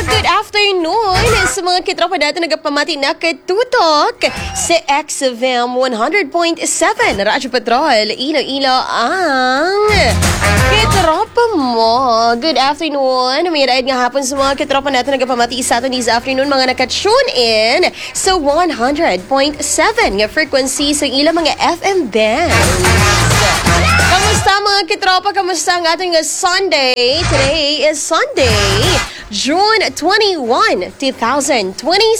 Good afternoon sa mga kitropa natin nagapamati na katutok sa XFM 100.7 Radyo Patrol, Iloilo ang kitropa mo. Good afternoon. May raid nga hapon sa mga kitropa natin nagapamati sa atin this afternoon, mga naka-tune in sa 100.7 nga frequency sa ilang mga FM bands. Kamusta mga kitropa? Kamusta ang ating Sunday? Today is Sunday, June 21, 2026.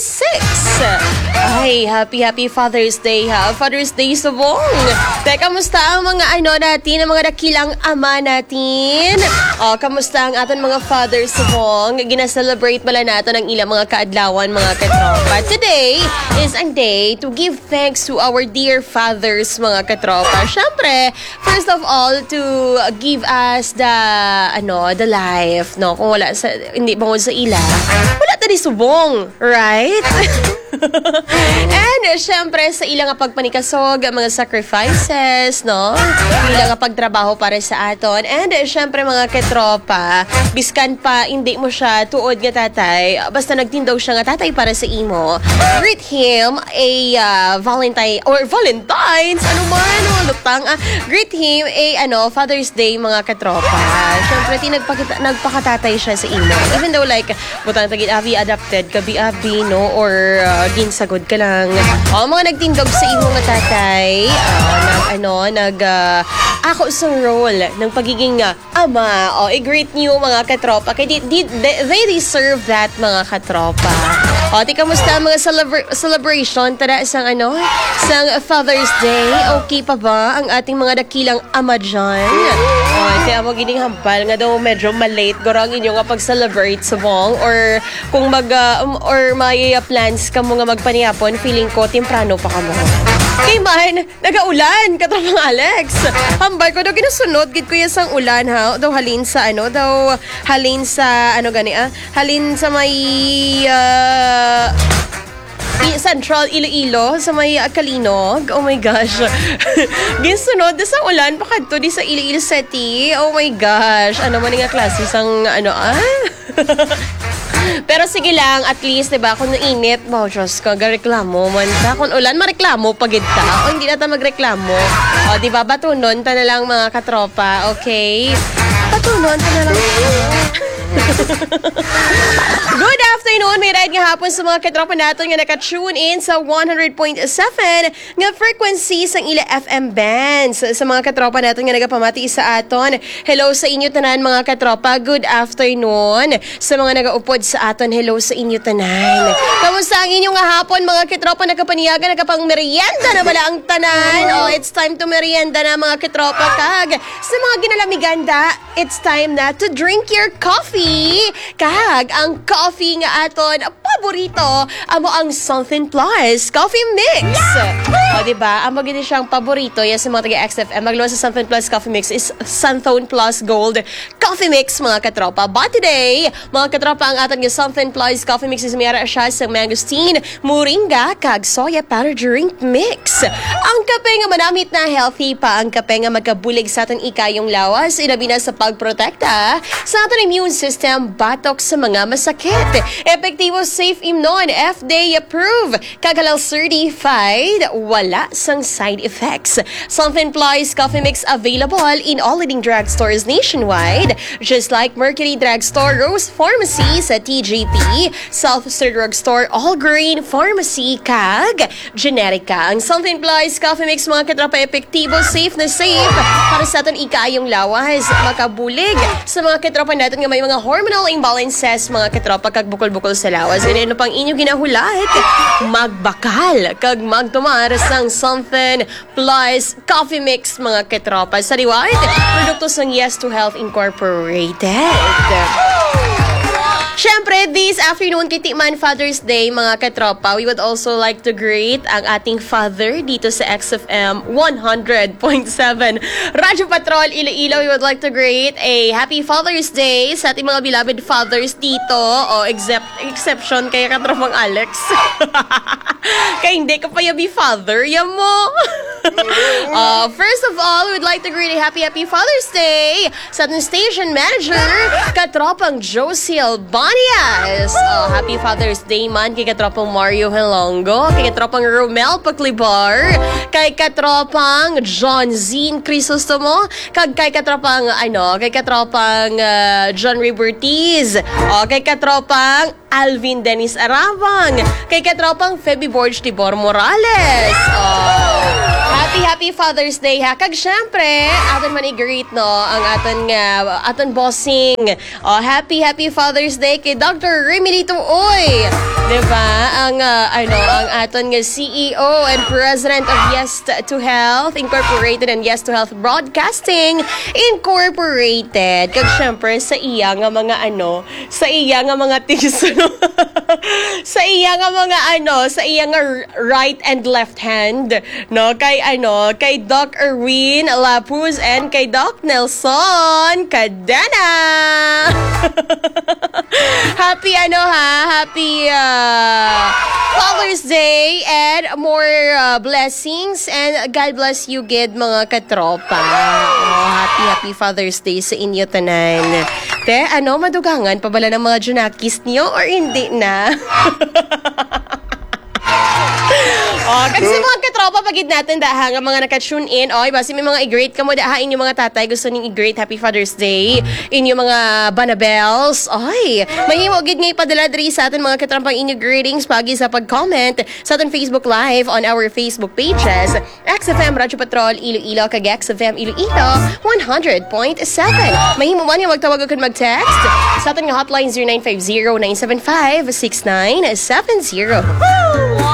Ay, happy Father's Day ha. Father's Day subong. Teka, kamusta ang mga natin, ang mga dakilang ama natin? Kamusta ang ating mga fathers subong? Gina-celebrate pala natin ang ilang mga kaadlawan, mga katropa. Today is ang day to give thanks to our dear fathers, mga katropa. Syempre, first of all, to give us the life, no? Kung wala sa, hindi bangod sa ila, wala tadi subong, right? And syempre sa ilang pagpanikasog, mga sacrifices, no? Ilang pagtrabaho para sa aton. And syempre mga ketropa, biskan pa hindi mo siya tuod nga tatay, basta nagtindaw siya nga tatay para sa imo, greet him a Valentine's, ano man, lutang, greet him a Father's Day, mga ketropa. Syempre nagpakatatay siya sa imo, even though like butang tagit abi adopted kabi abi, no, or ginsagod ka lang. Mga nagtindog sa imo nga tatay, ako sa role ng pagiging ama. I-greet niyo mga katropa. Kaya they deserve that, mga katropa. Di kamusta mga celebration tara sang Father's Day? Okay pa ba ang ating mga dakilang ama dyan? Kaya mo gining hampal nga daw medyo malate gorang inyo nga pag-celebrate subong, or kung or may plans ka mo nga magpaniyapon, feeling ko temprano pa ka mo. Kay man, nagaulan katapang Alex. Hambal ko daw ginusunod gid ko sang ulan ha. Daw halin sa halin sa may Central Iloilo sa may Kalinog. Oh my gosh. Ginsunod sa ulan pakadto di sa Iloilo City. Oh my gosh. Ano man nga klase sang Pero sige lang, at least, diba, kung nainit, Diyos ko, gareklamo man ta. Kung ulan, mareklamo pagid ta. O hindi na ta magreklamo. O, diba, batunon ta na lang, mga katropa, okay? Batunon ta na lang. Good afternoon, may ride nga hapon sa mga katropa natin nga naka-tune in sa 100.7 nga frequency sa ila FM bands. Sa mga katropa natin nga nagapamati sa aton, hello sa inyo tanan, mga katropa. Good afternoon. Sa mga nagaupod sa aton, hello sa inyo tanan. Kamusta ang inyong hapon, mga katropa? Nagapaniyaga, nagapang merienda na bala ang tanan. It's time to merienda na, mga katropa. Kag sa mga ginalamiganda, it's time na to drink your coffee. Kag ang coffee nga aton paborito, amo ang Something Plus Coffee Mix. Diba? Amo gini siyang paborito sa mga taga-XFM. Magluwa sa Something Plus Coffee Mix is Santhone Plus Gold Coffee Mix, mga katropa. But today, mga katropa, ang aton nga Something Plus Coffee Mix is mayara siya sa mangosteen, moringa, kag soya powder drink mix. Ang kape nga manamit na healthy pa, ang kape nga magkabulig sa aton ikayong lawas, inabi na sa pagprotekta sa aton immune system, batok sa mga masakit. Epektibo, safe imnon, FDA approved, kagalal certified, wala sang side effects. Something Plus Coffee Mix available in all leading drugstores nationwide, just like Mercury Drugstore, Rose Pharmacy sa TGP, South Star Drugstore, All Green Pharmacy, kag Generica. Ang Something Plus Coffee Mix, mga katropa, epektibo, safe na safe para sa aton ikayong lawas, makabulig sa mga katropa natin nga may mga hormonal imbalances, mga katropa, kag bukol-bukol sa lawas. And ano pang inyo ginahulat? Magbakal kag magtumar sang Something Plus Coffee Mix, mga katropa. Sa riwayat, produkto sang Yes to Health Incorporated. Syempre, this afternoon, kitiman Father's Day, mga katropa, we would also like to greet ang ating father dito sa XFM 100.7 Radyo Patrol, Iloilo. We would like to greet a happy Father's Day sa ating mga beloved fathers dito. Exception kay katropang Alex. Kaya hindi ka pa yabi father, yan mo. First of all, we would like to greet a happy Father's Day sa ating station manager, katropang Josie Albanias. Happy Father's Day man kay katropang Mario Helongo, kay katropang Romel Paclibar, kay katropang John Zine Crisostomo, kay katropang John Ribertiz, kay katropang Alvin Dennis Arabang, kay katropang Feby Borge Tibor Morales. Happy Father's Day ha. Kag syempre, aton man i-greet no ang aton bossing. Happy Father's Day kay Dr. Remilito Oy. Diba? Ang aton nga CEO and President of Yes to Health Incorporated and Yes to Health Broadcasting Incorporated. Kag syempre sa iya nga mga things sa iya nga right and left hand no kay Doc Erwin Lapuz and kay Doc Nelson Cadena. Happy Father's Day and more blessings and God bless you gid mga katropa. Happy Father's Day sa inyo tanan. Te, madugangan pa bala ng mga junakis niyo or hindi na? Kasi mga katropa, pagid natin dahang mga naka-tune in, basi may mga i-great ka mo dahain yung mga tatay gusto ning i-great Happy Father's Day inyong mga banabels. Mahimo gid nga ipadala diri sa atin mga katrompang inyo greetings pagi sa pag-comment sa atin Facebook Live on our Facebook pages XFM Radyo Patrol Iloilo kag XFM Iloilo 100.7. Mahimo man yung magtawag o mag-text sa atin nga hotline 0950-975-6970.